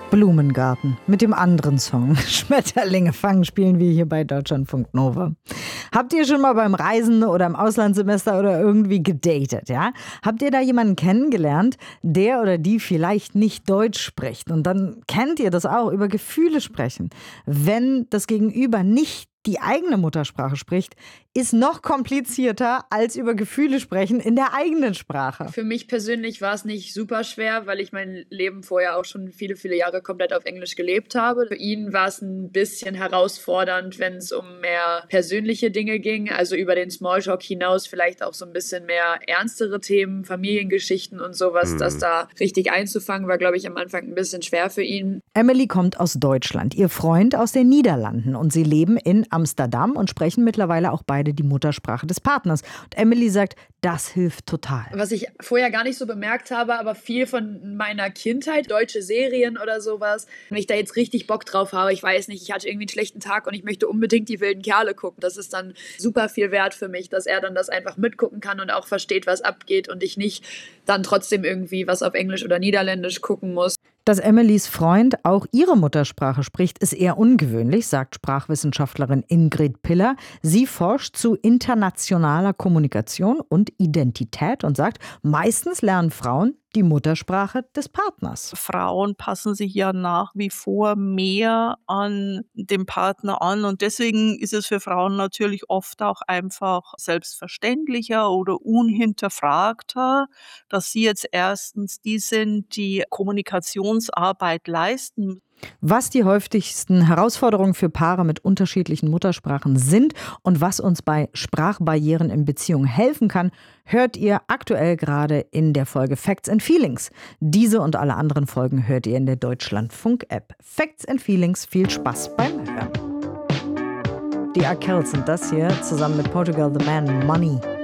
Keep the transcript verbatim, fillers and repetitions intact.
Blumengarten mit dem anderen Song Schmetterlinge fangen spielen wir hier bei Deutschlandfunk Nova. Habt ihr schon mal beim Reisen oder im Auslandssemester oder irgendwie gedatet, ja? Habt ihr da jemanden kennengelernt, der oder die vielleicht nicht Deutsch spricht? Und dann kennt ihr das auch, über Gefühle sprechen. Wenn das Gegenüber nicht die eigene Muttersprache spricht, ist noch komplizierter als über Gefühle sprechen in der eigenen Sprache. Für mich persönlich war es nicht super schwer, weil ich mein Leben vorher auch schon viele, viele Jahre komplett auf Englisch gelebt habe. Für ihn war es ein bisschen herausfordernd, wenn es um mehr persönliche Dinge ging, also über den Smalltalk hinaus vielleicht auch so ein bisschen mehr ernstere Themen, Familiengeschichten und sowas, mhm. das da richtig einzufangen, war, glaube ich, am Anfang ein bisschen schwer für ihn. Emily kommt aus Deutschland, ihr Freund aus den Niederlanden und sie leben in Amsterdam und sprechen mittlerweile auch beide die Muttersprache des Partners. Und Emily sagt, das hilft total. Was ich vorher gar nicht so bemerkt habe, aber viel von meiner Kindheit, deutsche Serien oder sowas, wenn ich da jetzt richtig Bock drauf habe, ich weiß nicht, ich hatte irgendwie einen schlechten Tag und ich möchte unbedingt die wilden Kerle gucken. Das ist dann super viel wert für mich, dass er dann das einfach mitgucken kann und auch versteht, was abgeht und ich nicht dann trotzdem irgendwie was auf Englisch oder Niederländisch gucken muss. Dass Emilys Freund auch ihre Muttersprache spricht, ist eher ungewöhnlich, sagt Sprachwissenschaftlerin Ingrid Piller. Sie forscht zu internationaler Kommunikation und Identität und sagt, meistens lernen Frauen die Muttersprache des Partners. Frauen passen sich ja nach wie vor mehr an den Partner an und deswegen ist es für Frauen natürlich oft auch einfach selbstverständlicher oder unhinterfragter, dass sie jetzt erstens die sind, die Kommunikationsarbeit leisten. Was die häufigsten Herausforderungen für Paare mit unterschiedlichen Muttersprachen sind und was uns bei Sprachbarrieren in Beziehungen helfen kann, hört ihr aktuell gerade in der Folge Facts and Feelings. Diese und alle anderen Folgen hört ihr in der Deutschlandfunk-App. Facts and Feelings, viel Spaß beim Hören. Die Arkells sind das hier, zusammen mit Portugal the Man, Money.